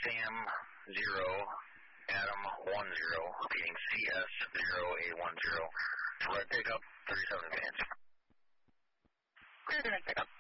Sam 0, Adam 10, repeating CS 0A10. Red pickup, 37 advance. Red pickup.